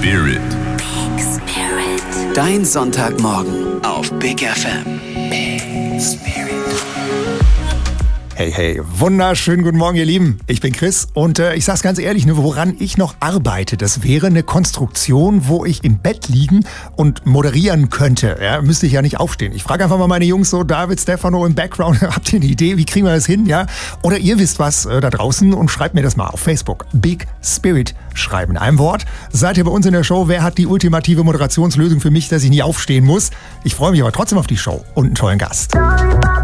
Spirit. Big Spirit. Dein Sonntagmorgen auf Big FM. Big Spirit. Hey, hey, wunderschönen guten Morgen, ihr Lieben. Ich bin Chris und ich sag's ganz ehrlich, woran ich noch arbeite, das wäre eine Konstruktion, wo ich im Bett liegen und moderieren könnte. Ja, müsste ich ja nicht aufstehen. Ich frage einfach mal meine Jungs so, David, Stefano im Background, habt ihr eine Idee, wie kriegen wir das hin? Ja? Oder ihr wisst was da draußen und schreibt mir das mal auf Facebook. Big Spirit schreiben. In einem Wort. Seid ihr bei uns in der Show? Wer hat die ultimative Moderationslösung für mich, dass ich nie aufstehen muss? Ich freue mich aber trotzdem auf die Show und einen tollen Gast.